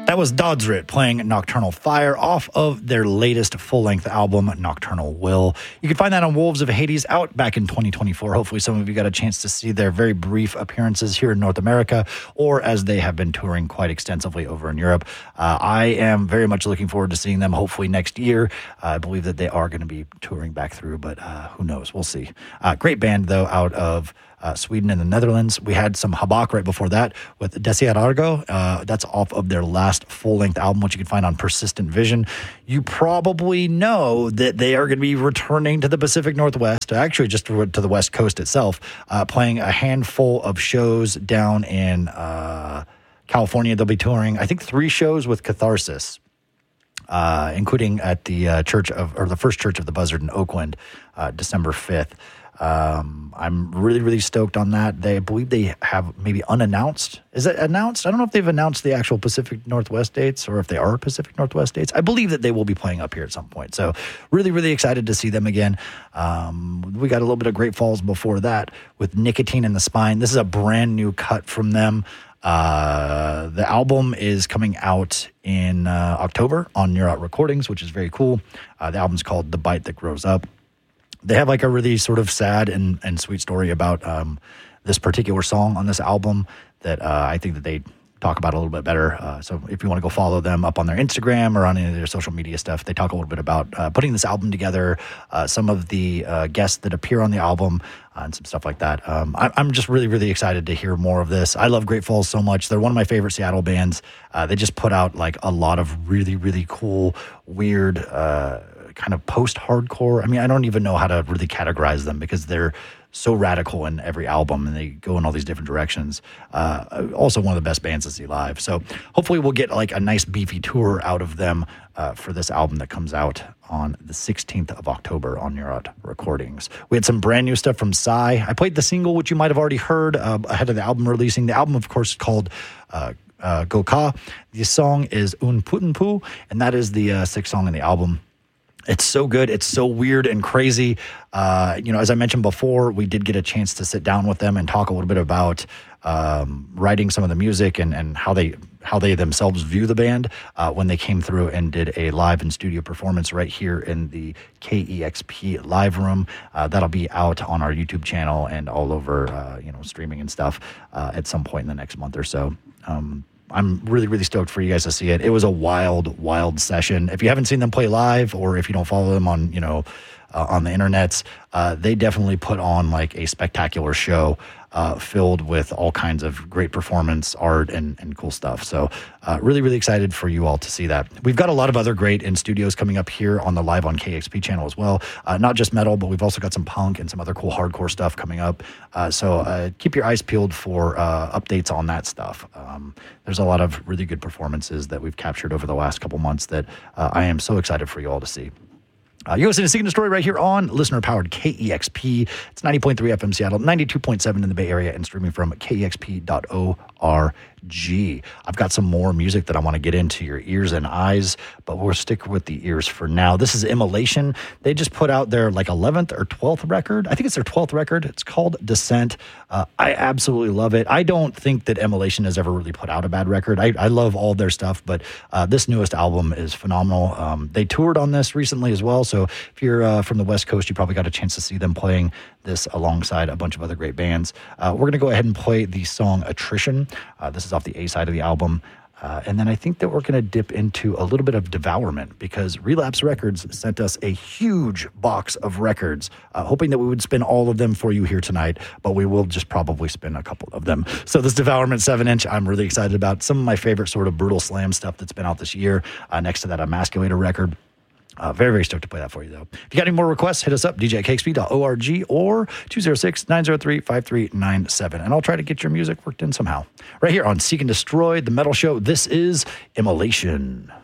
That was Dodsrit playing Nocturnal Fire off of their latest full-length album, Nocturnal Will. You can find that on Wolves of Hades, out back in 2024. Hopefully some of you got a chance to see their very brief appearances here in North America, or as they have been touring quite extensively over in Europe. I am very much looking forward to seeing them hopefully next year. I believe that they are going to be touring back through, but who knows? We'll see. Great band, though, out of Sweden and the Netherlands. We had some Habak right before that with Desiarargo. That's off of their last full-length album, which you can find on Persistent Vision. You probably know that they are going to be returning to the Pacific Northwest, actually just to the West Coast itself, playing a handful of shows down in California. They'll be touring, I think, 3 shows with Catharsis, including at the the First Church of the Buzzard in Oakland, December 5th. I'm really, really stoked on that. I believe they have maybe unannounced. Is it announced? I don't know if they've announced the actual Pacific Northwest dates or if they are Pacific Northwest dates. I believe that they will be playing up here at some point. So really, really excited to see them again. We got a little bit of Great Falls before that with Nicotine in the Spine. This is a brand new cut from them. The album is coming out in October on Neurot Recordings, which is very cool. The album's called The Bite That Grows Up. They have like a really sort of sad and sweet story about this particular song on this album that I think that they talk about a little bit better. So if you want to go follow them up on their Instagram or on any of their social media stuff, they talk a little bit about putting this album together, some of the guests that appear on the album, and some stuff like that. I'm just really, really excited to hear more of this. I love Great Falls so much. They're one of my favorite Seattle bands. They just put out like a lot of really, really cool, weird, kind of post-hardcore. I mean, I don't even know how to really categorize them because they're so radical in every album and they go in all these different directions. Also one of the best bands to see live. So hopefully we'll get like a nice beefy tour out of them for this album that comes out on the 16th of October on Neurot Recordings. We had some brand new stuff from Psy. I played the single, which you might have already heard ahead of the album releasing. The album, of course, is called Goka. The song is Un Putenpu, and that is the 6th song in the album. It's so good. It's so weird and crazy. As I mentioned before, we did get a chance to sit down with them and talk a little bit about writing some of the music and how they themselves view the band when they came through and did a live and studio performance right here in the KEXP live room. That'll be out on our YouTube channel and all over, streaming and stuff at some point in the next month or so. I'm really, really stoked for you guys to see it. It was a wild, wild session. If you haven't seen them play live, or if you don't follow them on, on the internets, they definitely put on like a spectacular show filled with all kinds of great performance, art, and cool stuff. So really, really excited for you all to see that. We've got a lot of other great in studios coming up here on the Live on KXP channel as well. Not just metal, but we've also got some punk and some other cool hardcore stuff coming up. So keep your eyes peeled for updates on that stuff. There's a lot of really good performances that we've captured over the last couple months that I am so excited for you all to see. You're listening to Seek and Destroy right here on listener-powered KEXP. It's 90.3 FM Seattle, 92.7 in the Bay Area, and streaming from KEXP.org. I've got some more music that I want to get into your ears and eyes, but we'll stick with the ears for now. This is Immolation. They just put out their 11th or 12th record. I think it's their 12th record. It's called Descent. I absolutely love it. I don't think that Immolation has ever really put out a bad record. I love all their stuff, but this newest album is phenomenal. They toured on this recently as well, so if you're from the West Coast, you probably got a chance to see them playing this alongside a bunch of other great bands. We're going to go ahead and play the song Attrition. This is off the A side of the album. And then I think that we're going to dip into a little bit of Devourment because Relapse Records sent us a huge box of records, hoping that we would spin all of them for you here tonight, but we will just probably spin a couple of them. So this Devourment 7-inch, I'm really excited about. Some of my favorite sort of brutal slam stuff that's been out this year. Next to that, Emasculator record. Very, very stoked to play that for you, though. If you got any more requests, hit us up, dj@kxp.org or 206-903-5397. And I'll try to get your music worked in somehow. Right here on Seek and Destroy, the metal show, this is Immolation.